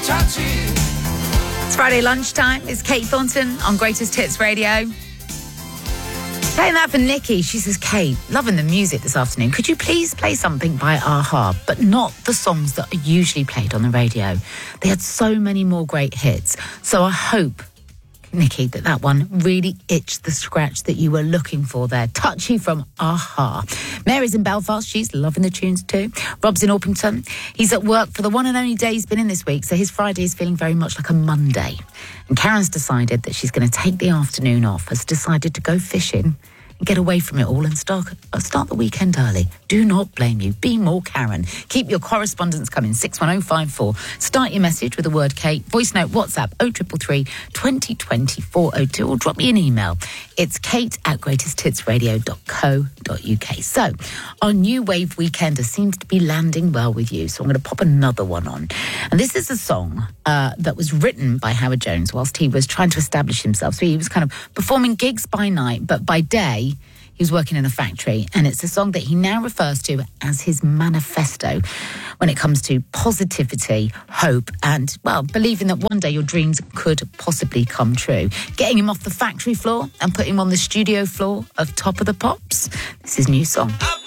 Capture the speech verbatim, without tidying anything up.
It's Friday lunchtime. It's Kate Thornton on Greatest Hits Radio. Playing that for Nikki. She says, Kate, loving the music this afternoon. Could you please play something by a-ha, but not the songs that are usually played on the radio? They had so many more great hits. So I hope, Nikki, that that one really itched the scratch that you were looking for there. Touchy from a-ha. Mary's in Belfast. She's loving the tunes too. Rob's in Orpington. He's at work for the one and only day he's been in this week, so his Friday is feeling very much like a Monday. And Karen's decided that she's going to take the afternoon off, has decided to go fishing and get away from it all and start, uh, start the weekend early. Do not blame you. Be more Karen. Keep your correspondence coming. six one oh five four. Start your message with the word Kate. Voice note, WhatsApp oh three three three, twenty twenty, four oh two, or drop me an email. It's kate at greatest hits radio dot co dot uk. So, our new wave weekender seems to be landing well with you, so I'm going to pop another one on. And this is a song uh, that was written by Howard Jones whilst he was trying to establish himself. So he was kind of performing gigs by night, but by day, he was working in a factory, and it's a song that he now refers to as his manifesto when it comes to positivity, hope, and, well, believing that one day your dreams could possibly come true. Getting him off the factory floor and putting him on the studio floor of Top of the Pops. This is his new song.